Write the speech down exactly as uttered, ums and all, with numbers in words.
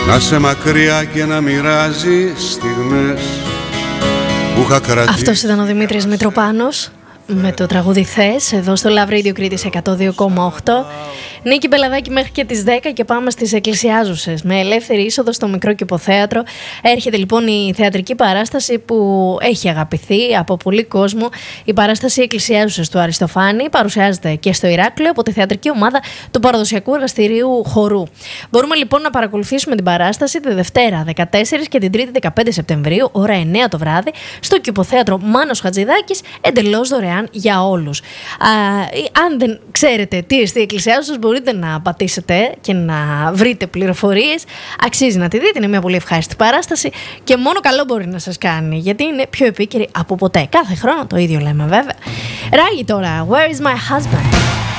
να σε μακριά και να μοιράζει στιγμές που είχα κρατήσει. Αυτός ήταν ο Δημήτρης Μητροπάνος με το τραγούδι Θες, εδώ στο Love Radio Κρήτης εκατό δύο κόμμα οκτώ. Νίκη Μπελαδάκη μέχρι και τις δέκα και πάμε στις εκκλησιάζουσες. Με ελεύθερη είσοδο στο Μικρό Κηποθέατρο έρχεται λοιπόν η θεατρική παράσταση που έχει αγαπηθεί από πολύ κόσμο. Η παράσταση Εκκλησιάζουσες του Αριστοφάνη παρουσιάζεται και στο Ηράκλειο από τη θεατρική ομάδα του Παραδοσιακού Εργαστηρίου Χορού. Μπορούμε λοιπόν να παρακολουθήσουμε την παράσταση τη Δευτέρα δεκατέσσερις και την Τρίτη δεκαπέντε Σεπτεμβρίου, ώρα εννέα το βράδυ, στο Κηποθέατρο Μάνος Χατζηδάκης, εντελώς δωρεάν για όλους. Α, αν δεν ξέρετε τι εστί Εκκλησιάζουσες, μπορείτε να πατήσετε και να βρείτε πληροφορίες. Αξίζει να τη δείτε, είναι μια πολύ ευχάριστη παράσταση και μόνο καλό μπορεί να σας κάνει, γιατί είναι πιο επίκαιρη από ποτέ. Κάθε χρόνο το ίδιο λέμε βέβαια. Ράγει τώρα, Where is my husband?